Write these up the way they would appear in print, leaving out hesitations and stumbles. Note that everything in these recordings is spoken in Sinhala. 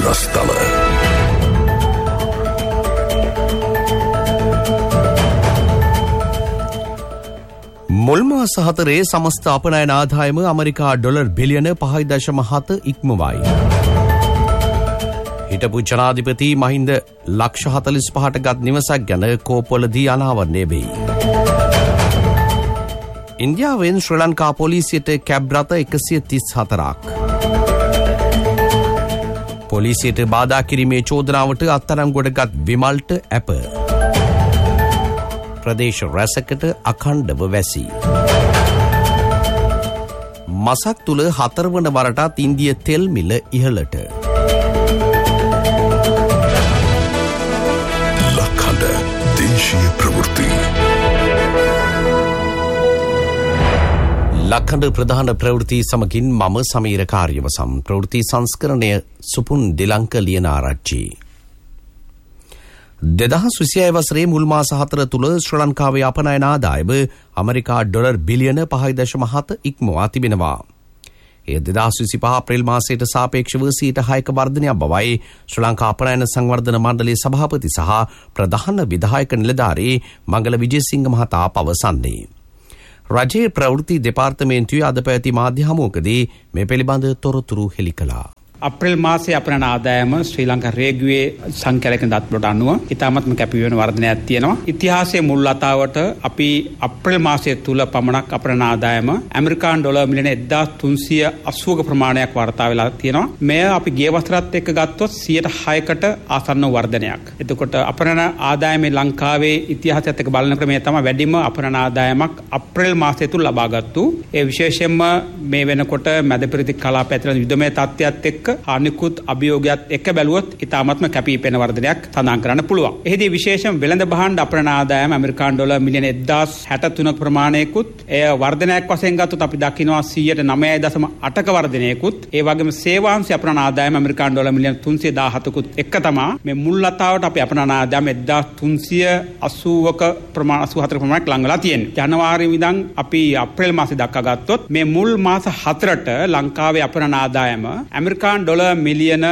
රස්තල මුල්ම සහතරේ සමස්ත අපනයන ආදායම ඇමරිකා ඩොලර් බිලියන 5.7 ඉක්මවයි. හිටපු ජනාධිපති මහින්ද ලක්ෂ 45ට ගත් නිවසක් ගැන කෝපවලදී අනාවරණය වෙයි. ඉන්දියාවෙන් ශ්‍රී ලංකා පොලිසියට කැබ් රථ 134ක්. පොලිසියට බාධා කිරීමේ චෝදනාවට අත්අඩංගුවට ගත් විමල්ට ඇප. ප්‍රදේශ රැසකට අඛණ්ඩව වැසි. මසක් තුල 4 වන වරටත් ඉන්දිය තෙල් මිල ඉහළට. ලක්හඬ දේශීය ප්‍රවෘත්ති. ලක්හඬ ප්‍රධාන ප්‍රවෘත්ති සමගින් මම සමීර කාර්යවසම්. ප්‍රවෘත්ති සංස්කරණය සුපුන් දිලංක ලියනාරච්චි. 2026 වසරේ මුල් මාස 4 තුල ශ්‍රී ලංකාවේ අපනයන ආදායම ඇමරිකා ඩොලර් බිලියන 5.7 ඉක්මවා තිබෙනවා. ඒ 2025 අප්‍රේල් මාසයට සාපේක්ෂව 6% වර්ධනයක් බවයි ශ්‍රී ලංකා අපනයන සංවර්ධන මණ්ඩලයේ සභාපති සහ ප්‍රධාන විධායක නිලධාරී මංගල විජේසිංහ මහතා පවසන්නේ. රජයේ ප්‍රවෘත්ති දෙපාර්තමේන්තුවේ අද පැවති මාධ්‍ය හමුවකදී මේ පිළිබඳ තොරතුරු හෙළි කළා. අප්‍රේල් මාසයේ අපනයන ආදායම ශ්‍රී ලංකා රේගුවේ සංඛ්‍යාලයක දත්වලට අනුව ඉතාමත්ම කැපිවෙන වර්ධනයක් තියෙනවා. ඉතිහාසයේ මුල් ලතාවට අපි අප්‍රේල් මාසයේ තුල පමණක් අපනයන ආදායම ඇමරිකානු ඩොලර් මිලියන 1380ක ප්‍රමාණයක් වාර්තා වෙලා තියෙනවා. මෙය අපි ගිය වසරත් එක්ක ගත්තොත් 106කට ආසන්න වර්ධනයක්. එතකොට අපනයන ආදායමේ ලංකාවේ ඉතිහාසයත් එක්ක බලන ක්‍රමය තමයි වැඩිම අපනයන ආදායමක් අප්‍රේල් මාසයේ තුල ලබාගත්තු. ඒ විශේෂයෙන්ම මේ වෙනකොට මැදපෙරදිග කලාප ඇතුළත යුදමය තත්ත්වයක් එක්ක අනිකුත් අභියෝගයත් එක්ක බැලුවොත් ඉතාමත්ම කැපිපෙන වර්ධනයක් සඳහන් කරන්න පුළුවන්. එහිදී විශේෂයෙන් වෙළඳ භාණ්ඩ අපනයන ආදායම ඇමරිකානු ඩොලර් මිලියන 1063ක ප්‍රමාණයකුත් එය වර්ධනයක් වශයෙන් ගත්තොත් අපි දකිනවා 9.8ක වර්ධනයකුත් ඒ වගේම සේවාංශ අපනයන ආදායම ඇමරිකානු ඩොලර් මිලියන 317කුත් එක්ක තමයි මේ මුල් ලතාවට අපි අපනයන ආදායම 1380ක ප්‍රමාණ 84ක ප්‍රමාණයක් ලං වෙලා තියෙන්නේ. ජනවාරි ඉඳන් අපි අප්‍රේල් මාසෙ දක්වා ගත්තොත් මේ මුල් මාස 4ට ලංකාවේ අපනයන ආදායම ඇමරිකානු ඩොලර් මිලියන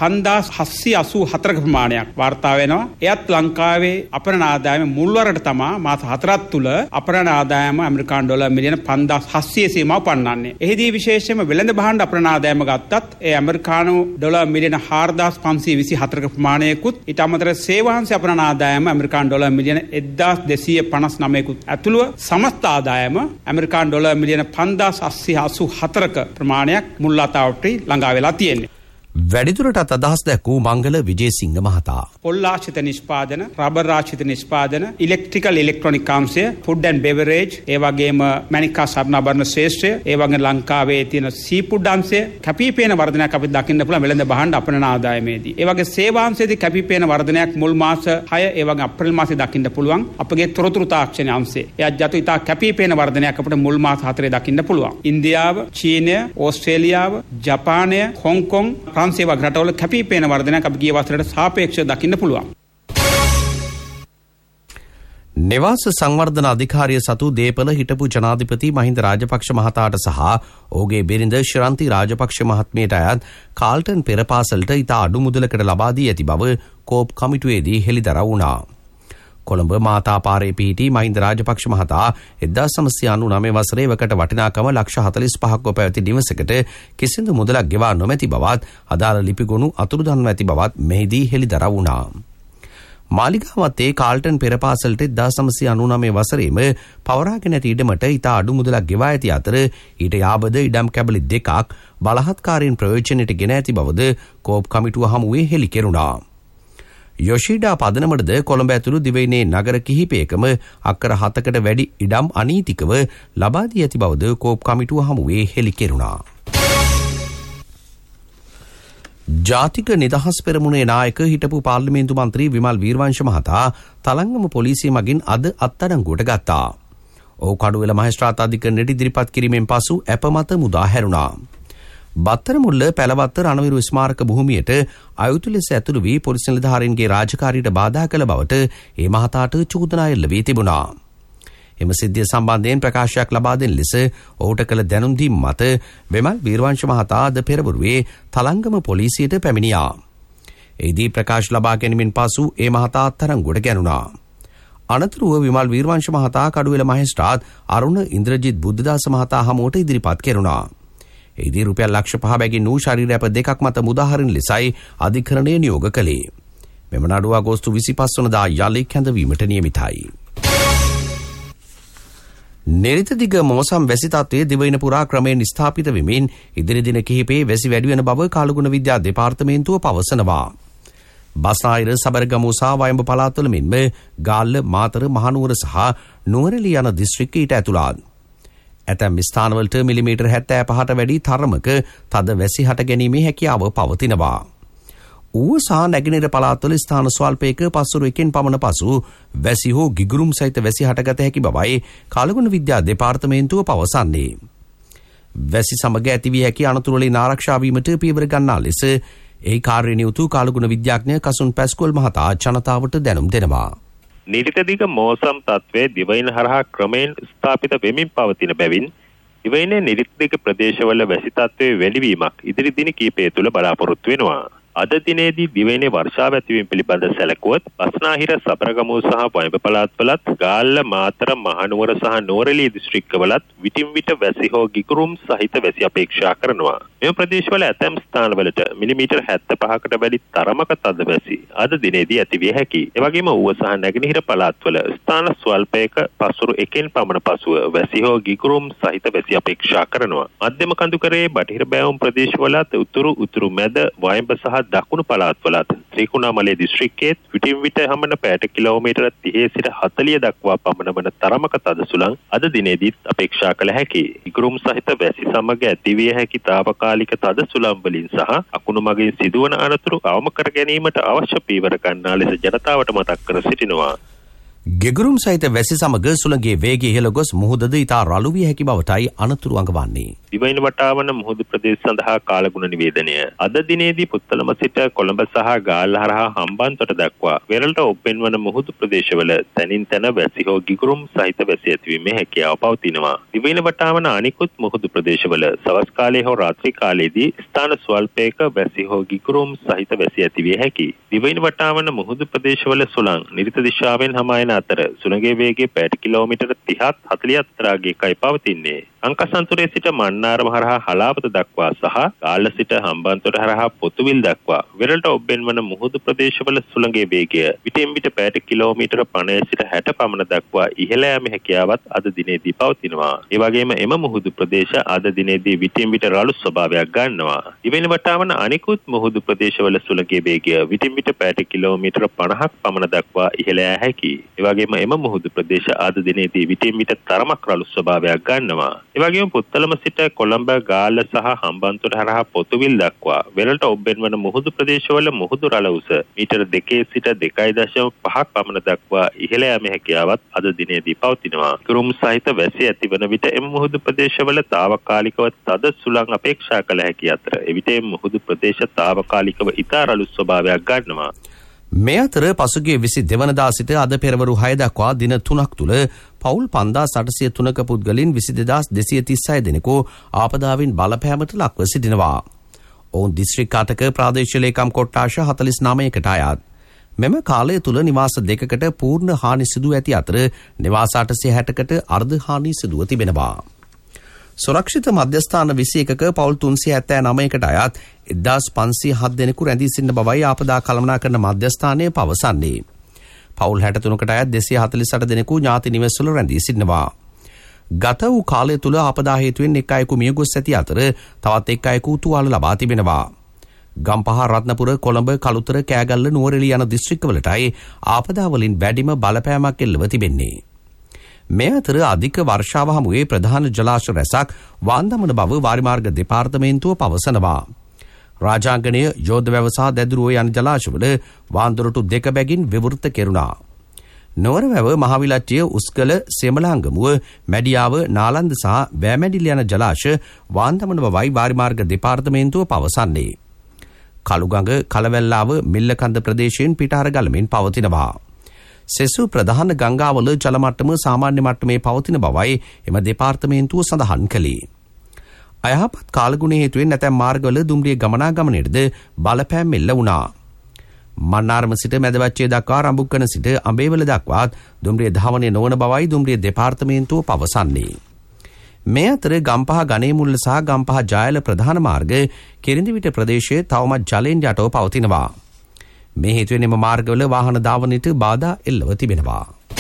5784ක ප්‍රමාණයක් වාර්තා වෙනවා. එයත් ලංකාවේ අපනයන ආදායම මුල්වරට තමයි මාස 4ක් තුල අපනයන ආදායම ඇමරිකානු ඩොලර් මිලියන 5700 සීමාව පන්නන්නේ. එහිදී විශේෂයෙන්ම වෙළඳ භාණ්ඩ අපනයන ආදායම ගත්තත් ඒ ඇමරිකානු ඩොලර් මිලියන 4524ක ප්‍රමාණයකුත් ඊට අමතරව සේවාංශ අපනයන ආදායම ඇමරිකානු ඩොලර් මිලියන 1259කුත් ඇතුළුව සමස්ත ආදායම ඇමරිකානු ඩොලර් මිලියන 5884ක ප්‍රමාණයක් මුල් ලතාවට ළඟා වෙලා තියෙනවා. වැඩිදුරටත් අදහස් දැක්වූ මංගල විජේසිංහ මහතා. පොල් ආශ්‍රිත නිෂ්පාදන, රබර් ආශ්‍රිත නිෂ්පාදන, ඉලෙක්ට්‍රිකල් ඉලෙක්ට්‍රොනික අංශය, ෆුඩ් ඇන්ඩ් බෙවරේජ්, ඒ වගේම මැණිකා සරණාභරණ ශ්‍රේෂ්ඨය, ඒ වගේම ලංකාවේ තියෙන සී ෆුඩ් අංශය කැපිපෙන වර්ධනයක් අපිට දකින්න පුළුවන් වෙළඳ භාණ්ඩ අපනයන ආදායමේදී. ඒ වගේ සේවාංශයේදී කැපිපෙන වර්ධනයක් මුල් මාස 6 ඒ වගේ අප්‍රේල් මාසයේ දකින්න පුළුවන්. අපගේ තොරතුරු තාක්ෂණ අංශය. එයත් යතු ඉතා කැපිපෙන වර්ධනයක් අපිට මුල් මාස 4 දකින්න පුළුවන්. ඉන්දියාව, චීනය, ඕස්ට්‍රේලියාව, ජපානය, හොංකොං, සේවා රටවල කැපිපෙන වර්ධනයක් අපි ගිය වසරට සාපේක්ෂව දකින්න පුළුවන්. නිවාස සංවර්ධන අධිකාරිය සතු දේපල හිටපු ජනාධිපති මහින්ද රාජපක්ෂ මහතාට සහ ඔහුගේ බිරිඳ ශිරන්ති රාජපක්ෂ මහත්මියට අයත් කාල්ටන් පෙරපාසලට ඉතා අඩු මුදලකට ලබා දී ඇති බව කෝප් කමිටුවේදී හෙළිදරව් වුණා. කොළඹ මාතාපාරේ පිහිටි මහින්ද රාජපක්ෂ මහතා 1999 වසරේ වකට වටිනාකම ලක්ෂ 45ක් පැවති නිවසකට කිසිදු මුදලක් ගෙවා නොමැති බවත් අදාළ ලිපිගොනු අතුරුදන්ව ඇති බවත් මෙහිදී හෙළිදරව් වුණා. මාලිගාවත්තේ කාල්ටන් පෙරපාසලට 1999 වසරේම පවරාගෙන ඇති ඉඩමට ඉතා අඩු මුදලක් ගෙවා ඇති අතර ඊට යාබද ඉඩම් කැබලි දෙකක් බලහත්කාරයෙන් ප්‍රයෝජනයට ගෙන ඇති බවද කෝප් කමිටුව හමුවේ හෙළි කෙරුණා. යොෂීඩා පදනමටද කොළඹ ඇතුළු දිවයිනේ නගර කිහිපයකම අක්කර 7කට වැඩි ඉඩම් අනීතිකව ලබා දී ඇති බවද කෝප් කමිටුව හමුවේ හෙළි කෙරුණා. ජාතික නිදහස් පෙරමුණේ නායක හිටපු පාර්ලිමේන්තු මන්ත්‍රී විමල් වීරවංශ මහතා තලංගම පොලිසිය මගින් අද අත්අඩංගුවට ගත්තා. ඔහු කඩුවෙල මහේස්ත්‍රාත් අධිකරණයට ඉදිරිපත් කිරීමෙන් පසු ඇප මත මුදා හැරුණා. බත්තරමුල්ල පැලවත්ත රණවිරු ස්මාරක භූමියට අයුතු ලෙස ඇතුළු වී පොලිස් නිලධාරීන්ගේ රාජකාරියට බාධා කළ බවට ඒ මහතාට චෝදනා එල්ල වී තිබුණා. එම සිද්ධිය සම්බන්ධයෙන් ප්‍රකාශයක් ලබා දෙන ලෙස ඔහුට කළ දැනුම් දීම මත විමල් වීරවංශ මහතා අද පෙරවරුවේ තලංගම පොලිසියට පැමිණියා. එහිදී ප්‍රකාශ ලබා ගැනීමෙන් පසු ඒ මහතා අත්අඩංගුවට ගැනුණා. අනතුරුව විමල් වීරවංශ මහතා කඩුවෙල මහේස්ත්‍රාත් අරුණ ඉන්ද්‍රජිත් බුද්ධදාස මහතා හමුවට ඉදිරිපත් කෙරුණා. එහිදී රුපියල් ලක්ෂ 5 බැගින් වූ ශරීර අප දෙකක් මත මුදාහරින ලෙසයි අධිකරණය නියෝග කළේ. මෙම නඩුව අගෝස්තු 25 වනදා යලි කැඳවීමට නියමිතයි. නිරිතදිග මෝසම් වැසි තත්ත්වයේ දිවයින පුරා ක්‍රමයෙන් ස්ථාපිත වෙමින් ඉදිරි දින කිහිපේ වැසි වැඩි වෙන බව කාලගුණ විද්‍යා දෙපාර්තමේන්තුව පවසනවා. බස්නාහිර සබරගමු සහ වයඹ පළාත්වල මෙන්ම ගාල්ල මාතර මහනුවර සහ නුවරඑළිය යන දිස්ත්‍රික්ක ඊට ඇතුළත්. ඇතැම් ස්ථානවලට මිලිමීටර් 75ට වැඩි තරමක තද වැසි හට ගැනීමේ හැකියාව පවතිනවා. ඌව සහ නැගෙනහිර පළාත්වල ස්ථාන ස්වල්පයක පස්වරු එකෙන් පමණ පසු වැසි හෝ ගිගුරුම් සහිත වැසි හටගත හැකි බවයි කාලගුණ විද්‍යා දෙපාර්තමේන්තුව පවසන්නේ. වැසි සමග ඇතිවිය හැකි අනතුරු වලින් ආරක්ෂා වීමට පියවර ගන්නා ලෙස ඒ කාර්යනියුතු කාලගුණ විද්‍යාඥ කසුන් පැස්කෝල් මහතා ජනතාවට දැනුම් දෙනවා. නිරිතදිග මෝසම් තත්ත්වයේ දිවයින හරහා ක්‍රමයෙන් ස්ථාපිත වෙමින් පවතින බැවින් දිවයිනේ නිරිතදිග ප්‍රදේශවල වැසි තත්ත්වයේ වැඩිවීමක් ඉදිරි දින කිහිපය තුළ බලාපොරොත්තු වෙනවා. අද දිනේදී දිවයිනේ වර්ෂාව ඇතිවීම පිළිබඳ සැලකුවොත් බස්නාහිර සබරගමු සහ වයඹ පළාත්වලත් ගාල්ල මාතර මහනුවර සහ නුවරඑළිය දිස්ත්‍රික්කවලත් විටින් විට වැසි හෝ ගිගුරුම් සහිත වැසි අපේක්ෂා කරනවා. මේ ප්‍රදේශවල ඇතැම් ස්ථානවලට මිලිමීටර් 75කට වැඩි තරමක තද වැසි අද දිනේදී ඇතිවිය හැකියි. එවැගේම ඌව සහ නැගෙනහිර පළාත්වල ස්ථාන ස්වල්පයක පස්වරු එකෙන් පමණ පසුව වැසි හෝ ගිගුරුම් සහිත වැසි අපේක්ෂා කරනවා. මධ්‍යම කඳුකරේ බටහිර බෑවුම් ප්‍රදේශවලත් උතුරු මැද වයඹ සහ දකුණු පළාත්වලත් ත්‍රිකුණාමලය දිස්ත්‍රික්කයේත් විටින් විට හමන පැයට කිලෝමීටර 30 සිට 40 දක්වා පමණ වන තරමක තද සුළං අද දිනේදීත් අපේක්ෂා කළ හැකියි. ඉගුරුම් සහිත වැසි සමග ඇතිවිය හැකි තාවකාලික තද සුළං වලින් සහ අකුණු මගින් සිදුවන අනතුරු අවම කර ගැනීමට අවශ්‍ය පීවර ගන්නා ලෙස ජනතාවට මතක් කර සිටිනවා. ගෙගුරුම් සහිත වැසි සමග සුළඟේ වේගය ඉහළ ගොස් මුහුදද ඉතා රළු විය හැකි බවටයි අනතුරු අඟවන්නේ. දිවයින වටාවන මුහුදු ප්‍රදේශ සඳහා කාලගුණ නිවේදනය. අද දිනේදී පුත්තලම සිට කොළඹ සහ ගාල්ල හරහා හම්බන්තොට දක්වා වෙරළට ඔප්පෙන්වන මුහුදු ප්‍රදේශවල තැනින් තැන වැසි හෝ ගිගුරුම් සහිත වැසි ඇතිවීමේ හැකියාව පවතිනවා. දිවයින වටාවන අනිකුත් මුහුදු ප්‍රදේශවල සවස් කාලයේ හෝ රාත්‍රී කාලයේදී ස්ථාන ස්වල්පයක වැසි හෝ ගිගුරුම් සහිත වැසි ඇතිවිය හැකියි. දිවයින වටාවන මුහුදු ප්‍රදේශවල සුළං නිරිත දිශාවෙන් හමායන අතර සුළඟේ වේගය පැයට කිලෝමීටර 30ත් 40ත් තරගයකයි පවතින්නේ. අංකසන්තුරේ සිට මන්නාරම හරහා හලාවත දක්වා සහ ගාල්ල සිට හම්බන්තොට හරහා පොතුවිල් දක්වා වෙරළට ඔබ්බෙන්වන මුහුදු ප්‍රදේශවල සුළඟේ වේගය විටින් විට පැයට කිලෝමීටර 50 සිට 60 පමණ දක්වා ඉහළ යාමේ හැකියාවත් අද දිනේදී පවතිනවා. ඒ වගේම එම මුහුදු ප්‍රදේශ අද දිනේදී විටින් විට රළු ස්වභාවයක් ගන්නවා. දිවෙන වටාවන අනිකුත් මුහුදු ප්‍රදේශවල සුළඟේ වේගය විටින් විට පැයට කිලෝමීටර 50ක් පමණ දක්වා ඉහළ යා හැකියි. ඒ වගේම එම මුහුදු ප්‍රදේශ අද දිනේදී විටින් විට තරමක් රළු ස්වභාවයක් ගන්නවා. ඒ වගේම පුත්තලම සිට කොළඹ ගාල්ල සහ හම්බන්තොට හරහා පොතුවිල් දක්වා වෙරළට ඔබ්බෙන්වන මුහුදු ප්‍රදේශවල මුහුදු රළ උස මීටර 2 සිට 2.5ක් පමණ දක්වා ඉහළ යාමේ හැකියාවත් අද දිනේදී පවතිනවා. ගුරුම් සහිත වැසි ඇතිවන විට එම මුහුදු ප්‍රදේශවල తాවකාලිකව තද සුළං අපේක්ෂා කළ හැකි අතර එවිට එම මුහුදු ප්‍රදේශ తాවකාලිකව ඉතා රළු ස්වභාවයක් ගන්නවා. මේ අතර පසුගිය 22 වනදා සිට අද පෙරවරු 6 දක්වා දින 3ක් තුළ පවුල් 5803ක පුද්ගලින් 22236 දෙනෙකු ආපදාවෙන් බලපෑමට ලක්ව සිටිනවා. ඔවුන් දිස්ත්‍රික් 8ක ප්‍රාදේශීය ලේකම් කොට්ටාශ 49කට අයත්. මෙම කාලය තුළ නිවාස දෙකකට පූර්ණ හානි සිදුව ඇති අතර නිවාස 860කට අර්ධ හානි සිදුව තිබෙනවා. සුරක්ෂිත මධ්‍යස්ථාන 21ක පවුල් 379කට අයත් 1507 දෙනෙකු රැඳී සිටින බවයි ආපදා කළමනාකරන මධ්‍යස්ථානය පවසන්නේ. පවුල් 63කට අයත් 248 දෙනෙකු ඥාති නිවෙස්වල රැඳී සිටිනවා. ගත වූ කාලය තුළ ආපදා හේතුවෙන් එක් අයෙකු මිය ගොස් ඇති අතර තවත් එක් අයෙකු තුවාල ලබා තිබෙනවා. ගම්පහ රත්නපුර කොළඹ කළුතර කෑගල්ල නුවරඑළිය යන දිස්ත්‍රික්කවලටයි ආපදා වලින් වැඩිම බලපෑමක් එල්ලව තිබෙන්නේ. මේ අතර අධික වර්ෂාව හමුවේ ප්‍රධාන ජලාශ රැසක් වාන්දමන බව වාරිමාර්ග දෙපාර්තමේන්තුව පවසනවා. රාජාංගණය යෝධවැව සහ දැදුරුව යන ජලාශවල වාන්දොරටු 2 බැගින් විවෘත කෙරුණා. නොවරවැව මහවිලට්ටිය උස්කල සෙමලාංගමුව මැඩියාව නාලන්ද සහ වෑමැඩිලි යන ජලාශ වාන්දමන බවයි වාරිමාර්ග දෙපාර්තමේන්තුව පවසන්නේ. කළුගඟ කලවැල්ලාව මිල්ලකන්ද ප්‍රදේශයෙන් පිටාර ගලමින් පවතිනවා. සෙසු ප්‍රධාන ගංගාවල ජල මට්ටම සාමාන්‍ය මට්ටමේ පවතින බවයි එම දෙපාර්තමේන්තුව සඳහන් කළේ. අයහපත් කාලගුණ හේතුවෙන් නැතැම් මාර්ගවල දුම්රිය ගමනාගමනයටද බලපෑම් එල්ල වුණා. මන්නාරම සිට මැදවච්චේ දක්වා රඹුක්කන සිට අඹේවල දක්වාත් දුම්රිය ධාවනය නොවන බවයි දුම්රිය දෙපාර්තමේන්තුව පවසන්නේ. මේ අතර ගම්පහ ගණේමුල්ල සහ ගම්පහ ජයල ප්‍රධාන මාර්ග කිරිඳිවිට ප්‍රදේශයේ තවමත් ජලයෙන් යටව පවතිනවා. මේ හේතුවෙන් එම මාර්ගවල වාහන ධාවනයට බාධා එල්ලව තිබෙනවා.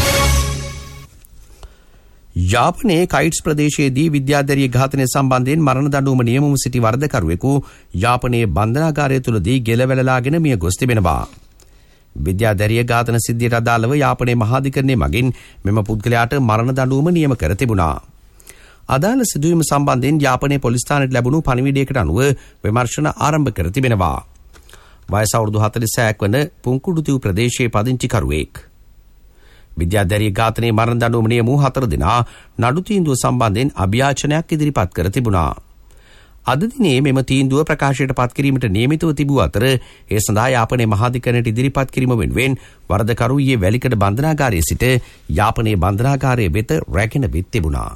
යාපනයේ කයිට්ස් ප්‍රදේශයේදී විද්‍යාධාරිය ඝාතනය සම්බන්ධයෙන් මරණ දඬුවම නියමව සිටි වරදකරුවෙකු යාපනයේ බන්ධනාගාරය තුලදී ගෙලවැළලාගෙන මිය ගොස් තිබෙනවා. විද්‍යාධාරිය ඝාතන සිද්ධියට අදාළව යාපනයේ මහාධිකරණය මගින් මෙම පුද්ගලයාට මරණ දඬුවම නියම කර තිබුණා. අදාළ සිදුවීම සම්බන්ධයෙන් යාපනයේ පොලිස් ස්ථානයට ලැබුණු පණිවිඩයකට අනුව විමර්ශන ආරම්භ කර තිබෙනවා. වයස අවුරුදු 46ක් වන පුංකුඩුතිව් ප්‍රදේශයේ පදිංචිකරුවෙක්. විද්‍යාධාරිය ඝාතනයේ මරණ දඬුවම නියම වූ 4 දෙනා නඩු තීන්දුව සම්බන්ධයෙන් අභියාචනයක් ඉදිරිපත් කර තිබුණා. අද දිනේ මෙම තීන්දුව ප්‍රකාශයට පත් කිරීමට නියමිතව තිබූ අතර ඒ සඳහා යාපනයේ මහාධිකරණයට ඉදිරිපත් කිරීම වෙනුවෙන් වරදකරු ඊයේ වැලිකඩ බන්ධනාගාරයේ සිට යාපනයේ බන්ධනාගාරයේ වෙත රැගෙන විත් තිබුණා.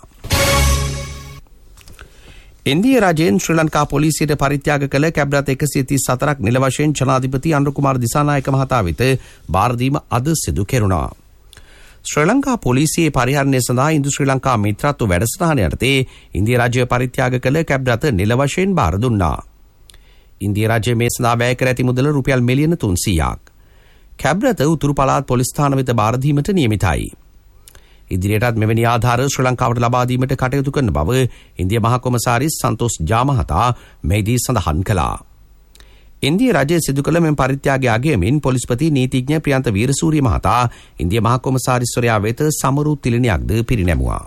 ඉන්දිය රජයෙන් ශ්‍රී ලංකා පොලිසියට පරිත්‍යාග කළ කැබ්රත් 134ක් නිල වශයෙන් ජනාධිපති අනුර කුමාර දිසානායක මහතා වෙත බාර දීම අද සිදු කෙරුණා. ශ්‍රී ලංකා පොලිසියේ පරිහරණය සඳහා ඉන්දු ශ්‍රී ලංකා මිත්‍රත්ව වැඩසටහන යටතේ ඉන්දිය රජය පරිත්‍යාග කළ කැබ්රත නිල වශයෙන් බාර දුන්නා. ඉන්දිය රජය මේ සඳහා වැය කර ඇති මුදල රුපියල් මිලියන 300ක්. කැබ්රත උතුරු පළාත් පොලිස් ස්ථාන වෙත බාර දීමට නියමිතයි. ඉදිරියටත් මෙවැනි ආධාර ශ්‍රී ලංකාවට ලබා දීමට කටයුතු කරන බව ඉන්දිය මහ කොමසාරිස් සන්තෝෂ් ජා මහතා මෙහිදී සඳහන් කළා. ඉන්දිය රජය සිදු කළ මෙම පරිත්‍යාගය අගයමින් පොලිස්පති නීතිඥ ප්‍රියන්ත වීරසූරිය මහතා ඉන්දිය මහ කොමසාරිස්වරයා වෙත සමරු තිලිනයක්ද පිරිනැමුවා.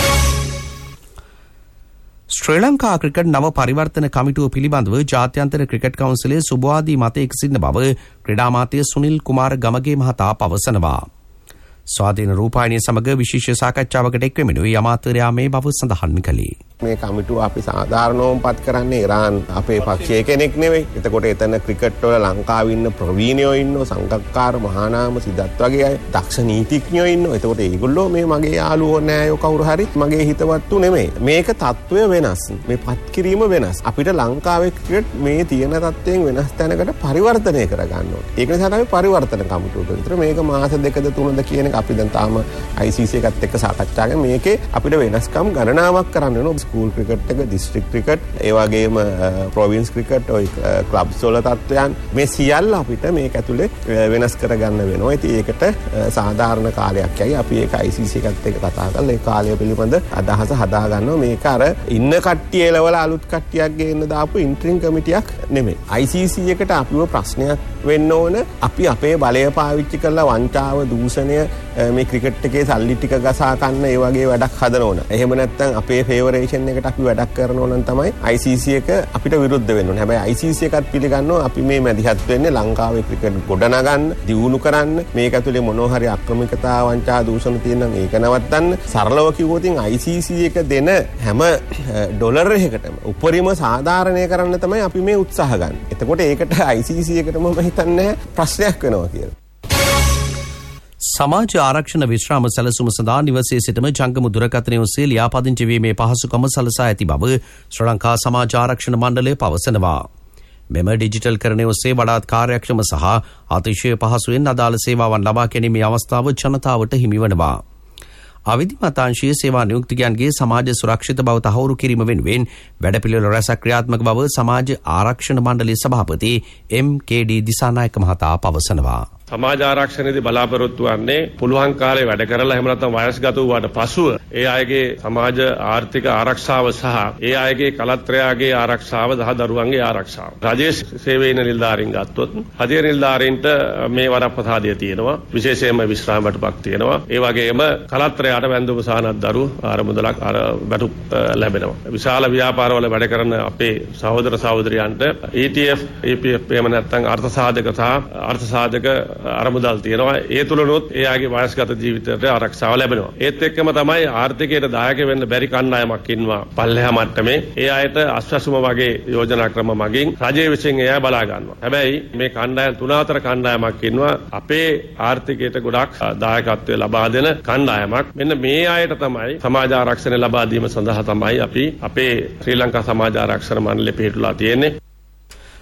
ශ්‍රී ලංකා ක්‍රිකට් නව පරිවර්තන කමිටුව පිළිබඳව ජාත්‍යන්තර ක්‍රිකට් කවුන්සිලේ සුබවාදී මතයක සිටින බව ක්‍රීඩා අමාත්‍ය සුනිල් කුමාර ගමගේ මහතා පවසනවා. ස්වාධීන රූපවාහිනිය සමග විශේෂ සාකච්ඡාවකට එක්වෙමිනුයි අමාත්‍යවරයා මේ බව සඳහන් කළේ. මේ කමිටුව අපි සාධාරණවම පත් කරන්නේ ඉරාන් අපේ පක්ෂයේ කෙනෙක් නෙවෙයි. එතකොට එතන ක්‍රිකට් වල ලංකාවේ ඉන්න ප්‍රවීණයෝ ඉන්නෝ, සංගක්කාර මහානාම සිද්ධාත් වගේ අය, දක්ෂ නීතිඥයෝ ඉන්නෝ. එතකොට ඒගොල්ලෝ මේ මගේ යාළුවෝ නෑයෝ කවුරු හරි මගේ හිතවත්තු නෙමෙයි. මේක තත්ත්වය වෙනස්. මේ පත් කිරීම වෙනස්. අපිට ලංකාවේ ක්‍රිකට් මේ තියෙන තත්ත්වයෙන් වෙනස් තැනකට පරිවර්තනය කරගන්න ඕනේ. ඒක නිසා තමයි පරිවර්තන කමිටුව. ඒතර මේක මාස 2ද 3ද කියන එක අපි දැන් තාම ICC එකත් එක්ක සාකච්ඡා කරගෙන මේකේ අපිට වෙනස්කම් ගණනාවක් කරන්න වෙනවා. ස්කූල් ක්‍රිකට් එක, දිස්ත්‍රික් ක්‍රිකට්, ඒ වගේම ප්‍රොවින්ස් ක්‍රිකට්, ඔය ක්ලබ්ස් වල තත්ත්වයන් මේ සියල්ල අපිට මේක ඇතුලේ වෙනස් කරගන්න වෙනවා. ඉතින් ඒකට සාධාරණ කාලයක් යයි. අපි ඒක ICC එකත් එක්ක කතා කරලා ඒ කාලය පිළිබඳ අදහස හදා ගන්නවා. මේක අර ඉන්න කට්ටිය එලවල අලුත් කට්ටියක් ගේන්න දාපු ඉන්ට්‍රිම් කමිටියක් නෙමෙයි. ICC එකට අපිව ප්‍රශ්නයක් වෙන්න ඕන. අපි අපේ බලය පාවිච්චි කරලා වංචාව, දූෂණය, මේ ක්‍රිකට් එකේ සල්ලි ටික ගසා ගන්න ඒ වගේ වැඩක් හදන ඕන. එහෙම නැත්නම් අපේ ෆේවරේෂන් එකට අපි වැඩක් කරනවා නම් තමයි ICC එක අපිට විරුද්ධ වෙන්න ඕනේ. හැබැයි ICC එකත් පිළිගන්නවා අපි මේ මැදිහත් වෙන්නේ ලංකාවේ ක්‍රිකට් ගොඩනගන්න, දියුණු කරන්න. මේක ඇතුලේ මොනවා හරි අක්‍රමිකතා, වංචා, දූෂණ තියෙනම් ඒක නවත්තන්න. සරලව කිව්වොත් ICC එක දෙන හැම ඩොලර් එකකටම උපරිම සාධාරණය කරන්න තමයි අපි මේ උත්සාහ ගන්න. එතකොට ඒකට ICC එකටම මම හිතන්නේ ප්‍රශ්නයක් වෙනවා කියලා. සමාජ ආරක්ෂණ විශ්‍රාම සැලසුම සඳහා නිවසේ සිටම ජංගම දුරකථනය ඔස්සේ ලියාපදිංචි වීමේ පහසුකම සලසා ඇති බව ශ්‍රී ලංකා සමාජ ආරක්ෂණ මණ්ඩලය පවසනවා. මෙම ඩිජිටල් කරණය ඔස්සේ වඩාත් කාර්යක්ෂම සහ අතිශය පහසුවෙන් අදාළ සේවාවන් ලබා ගැනීමේ අවස්ථාව ජනතාවට හිමිවනවා. අවිධිමත් අංශීය සේවා නියුක්තිකයන්ගේ සමාජ සුරක්ෂිත බව තහවුරු කිරීම වෙනුවෙන් වැඩපිළිවෙළ රැසක් ක්‍රියාත්මක බව සමාජ ආරක්ෂණ මණ්ඩලයේ සභාපති MKD දිසානායක මහතා පවසනවා. සමාජ ආරක්ෂණයේදී බලාපොරොත්තු වන්නේ පුළුවන් කාලේ වැඩ කරලා එහෙම නැත්නම් වයස්ගත වූාට පසුව ඒ අයගේ සමාජ ආර්ථික ආරක්ෂාව සහ ඒ අයගේ කලත්‍රයාගේ ආරක්ෂාව සහ දරුවන්ගේ ආරක්ෂාව. රජයේ සේවයේ ඉන්න නිලධාරීන් ගත්තොත් රජයේ නිලධාරීන්ට මේ වරප්‍රසාදය තියෙනවා. විශේෂයෙන්ම විශ්‍රාම වැටුපක් තියෙනවා. ඒ වගේම කලත්‍රයාට වැන්දුම සහනක් දරු ආරමුදලක් වැටුප් ලැබෙනවා. විශාල ව්‍යාපාරවල වැඩ කරන අපේ සහෝදර සහෝදරියන්ට ETF, EPF එහෙම නැත්නම් අර්ථසාධක සහ අර්ථසාධක අරමුදල් තියෙනවා. ඒ තුලනොත් එයාගේ වයස්ගත ජීවිතයට ආරක්ෂාව ලැබෙනවා. ඒත් එක්කම තමයි ආර්ථිකයට දායක වෙන්න බැරි කණ්ඩායමක් ඉන්නවා පල්ලෙහා මට්ටමේ. ඒ අයට අස්වැසුම වගේ යෝජනා ක්‍රම මගින් රජයේ විසින් එයා බලා ගන්නවා. හැබැයි මේ කණ්ඩායම් 3-4 කණ්ඩායමක් ඉන්නවා අපේ ආර්ථිකයට ගොඩක් දායකත්වය ලබා දෙන කණ්ඩායමක්. මෙන්න මේ අයට තමයි සමාජ ආරක්ෂණය ලබා දීම සඳහා තමයි අපි අපේ ශ්‍රී ලංකා සමාජ ආරක්ෂණ මණ්ඩලය පිහිටුලා තියෙන්නේ.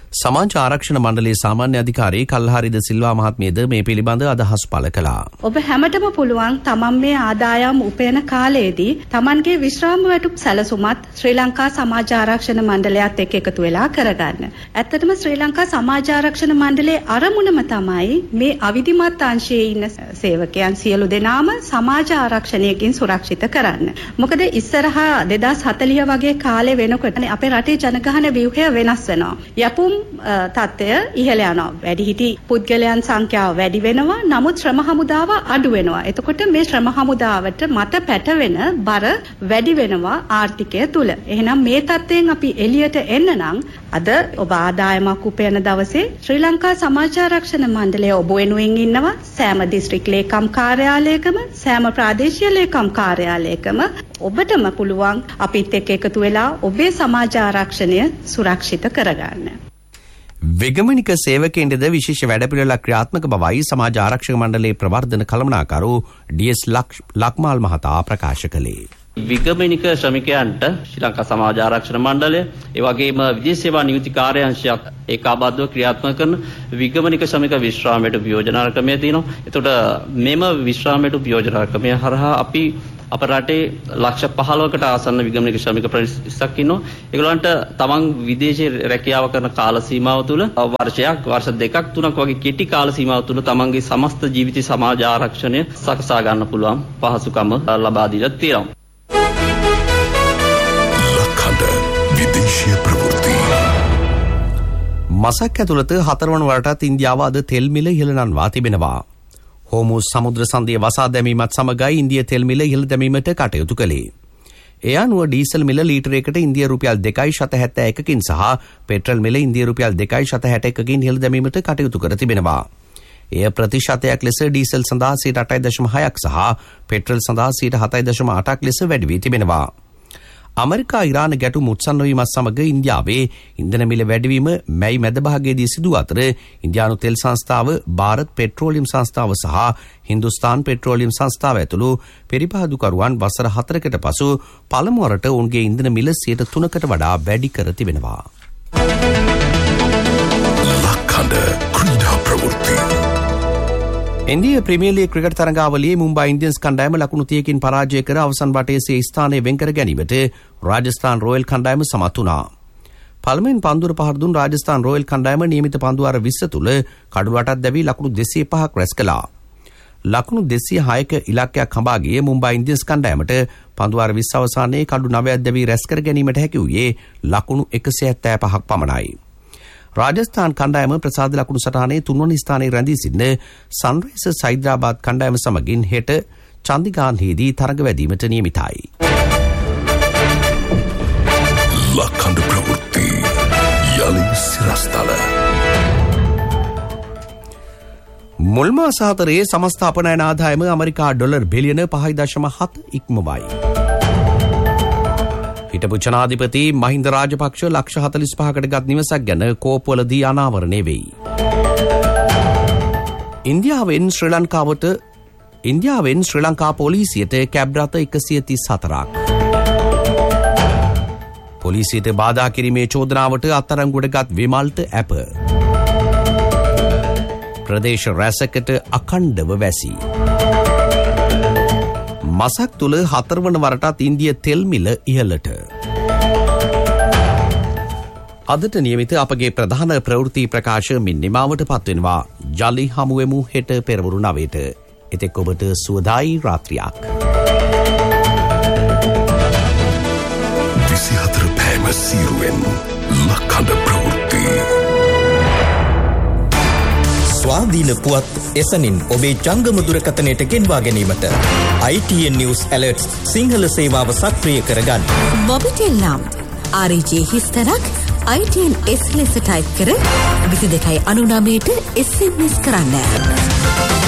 සමාජ ආරක්ෂණ මණ්ඩලයේ සාමාන්‍ය අධිකාරී කල්හාරිද සිල්වා මහත්මියද මේ පිළිබඳ අදහස් පළ කළා. ඔබ හැමතෙම පුළුවන් තමන් මේ ආදායම් උපයන කාලයේදී තමන්ගේ විශ්‍රාම වැටුප් සැලසුමත් ශ්‍රී ලංකා සමාජ ආරක්ෂණ මණ්ඩලයත් එක්ක එකතු වෙලා කරගන්න. ඇත්තටම ශ්‍රී ලංකා සමාජ ආරක්ෂණ මණ්ඩලයේ අරමුණම තමයි මේ අවිධිමත් අංශයේ ඉන්න සේවකයන් සියලු දෙනාම සමාජ ආරක්ෂණයකින් සුරක්ෂිත කරන්න. මොකද ඉස්සරහා 2040 වගේ කාලේ වෙනකොට අපේ රටේ ජනගහන ව්‍යුහය වෙනස් වෙනවා. යපුම් තත්ත්වය ඉහළ යනවා. වැඩිහිටි පුද්ගලයන් සංඛ්‍යාව වැඩි වෙනවා. නමුත් ශ්‍රම හමුදාව අඩු වෙනවා. එතකොට මේ ශ්‍රම හමුදාවට මත පැටවෙන බර වැඩි වෙනවා ආර්ථිකය තුල. එහෙනම් මේ තත්ත්වයෙන් අපි එළියට එන්න නම් අද ඔබ ආදායමක් උපයන දවසේ ශ්‍රී ලංකා සමාජ ආරක්ෂණ මණ්ඩලය ඔබ වෙනුවෙන් ඉන්නවා. සෑම දිස්ත්‍රික් ලේකම් කාර්යාලයකම සෑම ප්‍රාදේශීය ලේකම් කාර්යාලයකම ඔබටම පුළුවන් අපිත් එක්ක එකතු වෙලා ඔබේ සමාජ ආරක්ෂණය සුරක්ෂිත කරගන්න. වෙගමනික සේවකයන්ටද විශේෂ වැඩපිළිවෙලක් ක්‍රියාත්මක බවයි සමාජ ආරක්ෂක මණ්ඩලයේ ප්‍රවර්ධන කළමනාකරු ඩී.එස්. ලක්මාල් මහතා ප්‍රකාශ කළේ. විගමනික ශ්‍රමිකයන්ට ශ්‍රී ලංකා සමාජ ආරක්ෂණ මණ්ඩලය ඒ වගේම විදේශ සේවා නියුති කාර්යාංශයක් ඒකාබද්ධව ක්‍රියාත්මක කරන විගමනික ශ්‍රමික විශ්‍රාම වැටුප් යෝජනා ක්‍රමය තියෙනවා. එතකොට මෙම විශ්‍රාම වැටුප් යෝජනා ක්‍රමය හරහා අපි අප රටේ ලක්ෂ 15කට ආසන්න විගමනික ශ්‍රමික ප්‍රතිශතක් ඉන්නවා. ඒගොල්ලන්ට තමන් විදේශයේ රැකියාව කරන කාල සීමාව තුළ වර්ෂ දෙකක් තුනක් වගේ කෙටි කාල සීමාව තුළ තමන්ගේ සමස්ත ජීවිත සමාජ ආරක්ෂණය සකසා ගන්න පුළුවන් පහසුකම ලබා දීලා තියෙනවා. මසක් ඇතුළත 4 වන වරටත් ඉන්දියාව අද තෙල් මිල ඉහළ නංවා තිබෙනවා. හෝමුස් සමුද්‍ර සන්ධිය වසා දැමීමත් සමගයි ඉන්දිය තෙල් මිල ඉහළ දැමීමට කටයුතු කළේ. ඒ අනුව ඩීසල් මිල ලීටරයකට ඉන්දිය රුපියල් 2.71කින් සහ පෙට්‍රල් මිල ඉන්දිය රුපියල් 2.61කින් ඉහළ දැමීමට කටයුතු කර තිබෙනවා. එය ප්‍රතිශතයක් ලෙස ඩීසල් සඳහා 8.6ක් සහ පෙට්‍රල් සඳහා 7.8ක් ලෙස වැඩි වී තිබෙනවා. අමරිකා ඉරාන ගැටුම් උත්සන්න වීමත් සමග ඉන්දියාවේ ඉන්ධන මිල වැඩිවීම මැයි මැද භාගයේදී සිදු අතර ඉන්දියානු තෙල් සංස්ථාව, ಭಾರತ್ පෙට්‍රෝලියම් සංස්ථාව සහ හින්දුස්තාන් පෙට්‍රෝලියම් සංස්ථාව ඇතුළු පෙරිපාදුකරුවන් වසර 4කට පසු පළමු වරට ඔවුන්ගේ ඉන්ධන මිල 3%කට වඩා වැඩි කර තිබෙනවා. ලක්කඩ ක්‍රීඩා ප්‍රවෘත්ති. ඉන්දිය premier league cricket තරඟාවලියේ Mumbai Indians කණ්ඩායම ලකුණු 30කින් පරාජය කර අවසන් වටේ ස්ථානය වෙන් කර ගැනීමට රාජස්ථාන් රොයල් කණ්ඩායම සමත් වුණා. පළමුවෙන් පන්දුර පහර දුන් රාජස්ථාන් රොයල් කණ්ඩායම නියමිත පන්දු වාර 20 තුල කඩුවටක් දැවී ලකුණු 205ක් රැස් කළා. ලකුණු 206ක ඉලක්කයක් හඹා ගිය මුම්බයි ඉන්දියන්ස් කණ්ඩායමට පන්දු වාර 20 අවසානයේ කඩු 9ක් දැවී රැස් කර ගැනීමට හැකි වූයේ ලකුණු 175ක් පමණයි. රාජස්ථාන් කණ්ඩායම ප්‍රසාද ලකුණු සටහනේ 3 වන ස්ථානයේ රැඳී සිටින සන්රයිසර්ස් හයිදරාබාද් කණ්ඩායම සමගින් හෙට චන්දිගාන්හිදී තරඟ වැදීමට නියමිතයි. ලක්කඩ ප්‍රවෘත්ති යලි සිරස්තල. මුල් මාස 4 සමස්ත අපනයන ආදායම ඇමරිකා ඩොලර් බිලියන 5.7 ඉක්මවයි. හිටපු ජනාධිපති මහින්ද රාජපක්ෂ ලක්ෂ 45කට ගත් නිවසක් ගැන කෝපවලදී අනාවරණය වෙයි. ඉන්දියාවෙන් ශ්‍රී ලංකා පොලිසියට කැබ් රථ 134ක්. පොලිසියට බාධා කිරීමේ චෝදනාවට අත්අඩංගුවට ගත් විමල්ට ඇප. ප්‍රදේශ රැසකට අඛණ්ඩව වැසි. මසක් තුල 4 වන වරටත් ඉන්දිය තෙල් මිල ඉහළට. අදට නියමිත අපගේ ප්‍රධාන ප්‍රවෘත්ති ප්‍රකාශ මින් නිමාවට පත්වෙනවා. ජලි හමුවෙමු හෙට පෙරවරු 9ට. එතෙක් ඔබට සුවදායි රාත්‍රියක්. 24 පෑම සීරුවෙන් ලක්කඩ ප්‍රවෘත්ති. ස්වාධීන පුවත් එසනින් ඔබේ ජංගම දුරකථනයට ගෙන්වා ගැනීමට ITN News Alerts සිංහල සේවාව සක්‍රිය කරගන්න. මොබිටෙල් නම් RJ හිස්තරක් ITN S ලෙස ටයිප් කර 22.99ට SMS කරන්න.